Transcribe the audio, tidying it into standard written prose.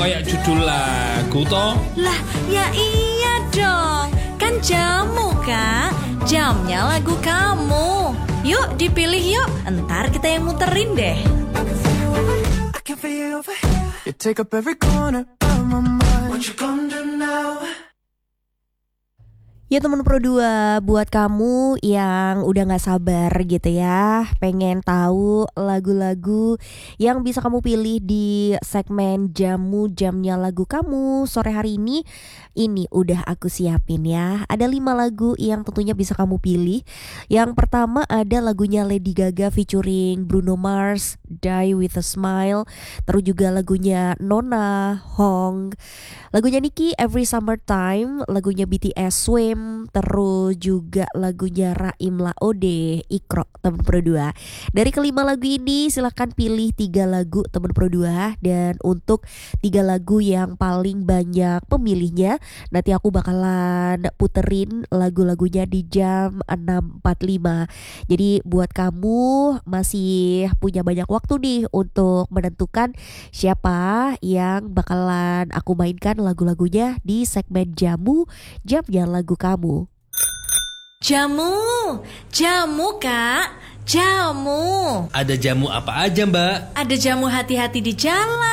Kayak judul lagu toh. Lah, ya iya dong. Kan jamu, Kak. Jamnya lagu kamu. Yuk dipilih yuk. Entar kita yang muterin deh. You take up every corner of my mind. What you gonna do now? Ya teman Pro 2, buat kamu yang udah gak sabar gitu ya, pengen tahu lagu-lagu yang bisa kamu pilih di segmen Jamu Jamnya Lagu Kamu sore hari ini udah aku siapin ya. Ada 5 lagu yang tentunya bisa kamu pilih. Yang pertama ada lagunya Lady Gaga featuring Bruno Mars, Die With A Smile. Terus juga lagunya Nona, Hong. Lagunya Nicki, Every Summertime. Lagunya BTS, Swim. Terus juga lagunya Raim Laode, Ikro, teman Pro 2. Dari kelima lagu ini silahkan pilih 3 lagu teman Pro 2. Dan untuk 3 lagu yang paling banyak pemilihnya, nanti aku bakalan puterin lagu-lagunya di jam 6.45. Jadi buat kamu masih punya banyak waktu nih untuk menentukan siapa yang bakalan aku mainkan lagu-lagunya di segmen Jamu Jamnya Lagu Kamu. Jamu Kak, jamu. Ada jamu apa aja, Mbak? Ada jamu hati-hati di jalan,